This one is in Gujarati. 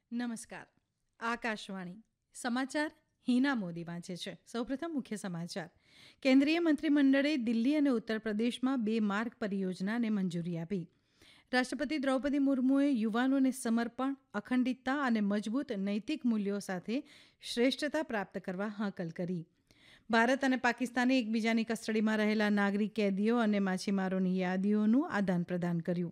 નમસ્કાર. આકાશવાણી સમાચાર હિના મોદી વાંચે છે. સૌપ્રથમ મુખ્ય સમાચાર. કેન્દ્રીય મંત્રીમંડળે દિલ્હી અને ઉત્તર પ્રદેશમાં 2 માર્ગ પરિયોજનાને મંજૂરી આપી. રાષ્ટ્રપતિ દ્રૌપદી મુર્મુએ યુવાનોને સમર્પણ, અખંડિતતા અને મજબૂત નૈતિક મૂલ્યો સાથે શ્રેષ્ઠતા પ્રાપ્ત કરવા હાકલ કરી. ભારત અને પાકિસ્તાને એકબીજાની કસ્ટડીમાં રહેલા નાગરિક કેદીઓ અને માછીમારોની યાદીઓનું આદાન પ્રદાન કર્યું.